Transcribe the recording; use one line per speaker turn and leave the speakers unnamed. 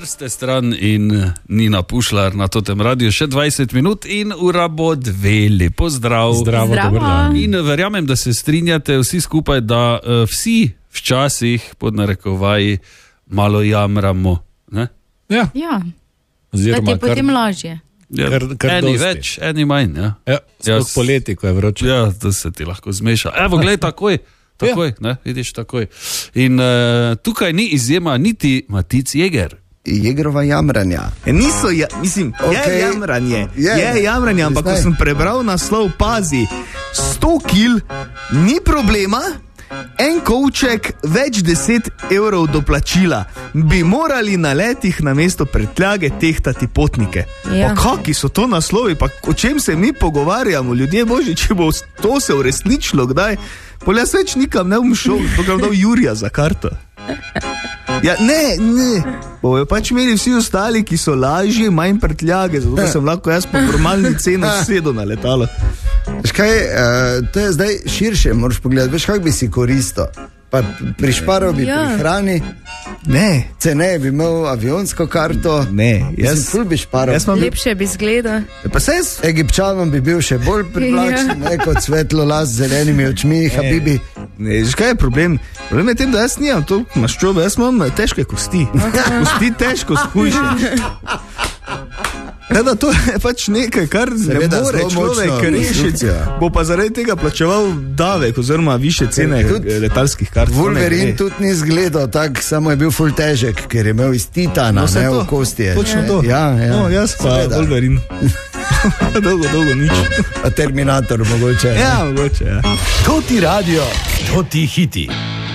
Prste stran in Nina Pušlar na Totem radiju, še 20 minut in ura bo 2. Lepo zdrav.
Zdravo. Dober dan.
In verjamem, da se strinjate vsi skupaj, da vsi včasih pod narekovaji malo jamramo. Ne?
Ja.
Da ti je potem lažje.
Ja,
Kar
eni
dosti.
več, eni manj. Ja.
Sploh poleti, ko je vroče.
Ja, to se ti lahko zmeša. Evo, glej, takoj, ne, vidiš, takoj. In tukaj ni izjema niti Matic Jeger.
Jegerova jamranja.
Niso, je jamranje. Je jamranje, ampak ko sem prebral naslov, pazi, 100 kil ni problema, en kovček, več 10 evrov doplačila. Bi morali na letih na mesto prtljage tehtati potnike.
Ja.
Pa kaki so to naslovi, pa o čem se mi pogovarjamo, ljudje božji, če bo to se uresničilo kdaj, pol jaz več nikam ne bom šel, dokaj dal Jurija za karto. Ja, ne, bojo pač imeli vsi ostali, ki so lažje, manj prtljage, zato da sem lahko jaz po normalni ceni sedel na letalo.
Veš kaj, to je zdaj širše, moraš pogledati, veš kak bi si koristil. Pa prišparal bi pri hrani.
Ne.
Ceneje bi imel avionsko karto.
Ne,
jaz ful bi šparal.
Lepše bi izgleda.
Pa Egipčanom bi bil še bolj privlačen, kot svetlo las z zelenimi očmi, habibi.
Ne, veš kaj je problem? Problem je tem, da jaz nimam to maščobe, jaz imam težke kosti. Kosti težko shujšaš. Kada to je pač nekaj, kar seveda, ne more človek rešiti, bo pa zaradi tega plačeval davek oziroma više cene letalskih kart.
Wolverine tudi ni izgledal tak, samo je bil ful težek, ker je imel iz titana, ne v kosti.
Točno to.
Ja.
No, jaz pa Wolverine. dolgo nič.
A Terminator mogoče.
Ja, mogoče, ja.
To ti radio, to ti hiti.